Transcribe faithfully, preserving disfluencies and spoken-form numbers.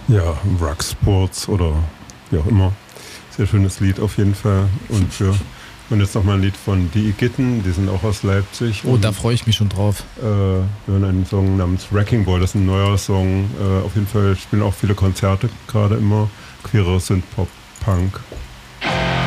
Ja, Rug Sports oder wie auch immer. Sehr schönes Lied auf jeden Fall. Und wir hören jetzt nochmal ein Lied von Die Igitten, die sind auch aus Leipzig. Oh, da freue ich mich schon drauf. Äh, wir hören einen Song namens Wrecking Ball, das ist ein neuer Song. Äh, auf jeden Fall spielen auch viele Konzerte gerade immer. Queere Synthpop, Punk.